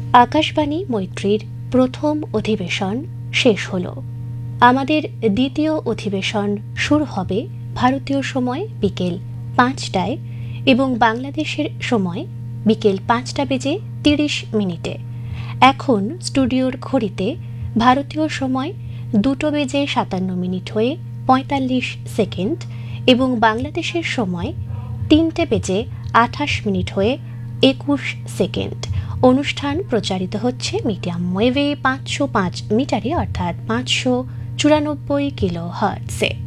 আকাশবাণী মৈত্রীর প্রথম অধিবেশন শেষ হলো। আমাদের দ্বিতীয় অধিবেশন শুরু হবে ভারতীয় সময় বিকেল 5টায় এবং বাংলাদেশের সময় বিকেল 5:30 এখন স্টুডিওর ঘড়িতে ভারতীয় সময় 2:57 হয়ে 45 সেকেন্ড এবং বাংলাদেশের সময় 3:28 হয়ে 21 সেকেন্ড। অনুষ্ঠান প্রচারিত হচ্ছে মিডিয়াম ওয়েভে 505 মিটারে অর্থাৎ 594 কিলো হার্টজে।